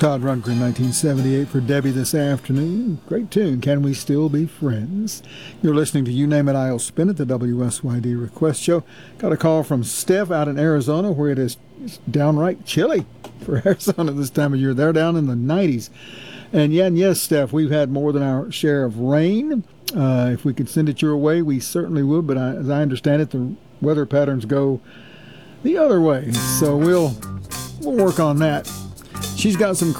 Todd Rundgren, 1978, for Debbie this afternoon. Great tune, Can We Still Be Friends? You're listening to You Name It, I'll Spin It, the WSYD Request Show. Got a call from Steph out in Arizona, where it is downright chilly for Arizona this time of year. They're down in the 90s. And yes, Steph, we've had more than our share of rain. If we could send it your way, we certainly would. But as I understand it, the weather patterns go the other way. So we'll work on that. She's got some